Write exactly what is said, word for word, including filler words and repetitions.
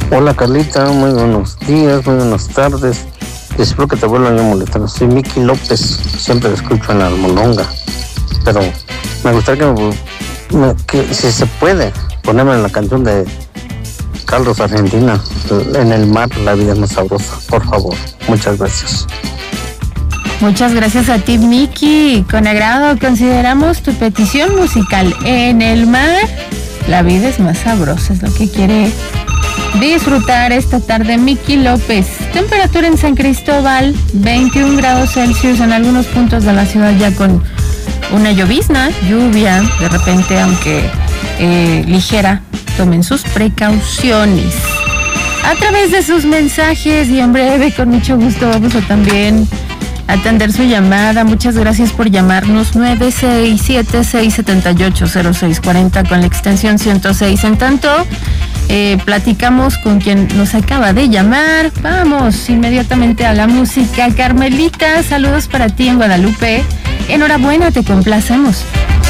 Hola Carlita, muy buenos días, muy buenas tardes. Espero que te vuelvan a molestar. Soy Miki López, siempre lo escucho en la Almolonga. Pero me gustaría que, me, me, que si se puede, ponerme en la canción de Carlos Argentina, En el mar la vida es más sabrosa, por favor. Muchas gracias. Muchas gracias a ti, Miki. Con agrado consideramos tu petición musical. En el mar la vida es más sabrosa, es lo que quiere disfrutar esta tarde Miki López. Temperatura en San Cristóbal, veintiún grados Celsius, en algunos puntos de la ciudad ya con una llovizna, lluvia, de repente, aunque eh, ligera. Tomen sus precauciones. A través de sus mensajes y en breve, con mucho gusto, vamos a también atender su llamada. Muchas gracias por llamarnos. Nueve seis siete seis siete ocho cero seis cuatro cero con la extensión ciento seis. En tanto, eh, platicamos con quien nos acaba de llamar. Vamos inmediatamente a la música. Carmelita, saludos para ti en Guadalupe. Enhorabuena, te complacemos.